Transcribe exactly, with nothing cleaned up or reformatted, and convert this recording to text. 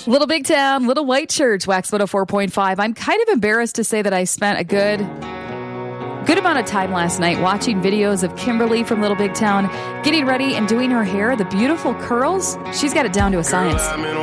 Little Big Town, Little White Church, Wax one oh four point five. I'm kind of embarrassed to say that I spent a good, good amount of time last night watching videos of Kimberly from Little Big Town getting ready and doing her hair, the beautiful curls. She's got it down to a science.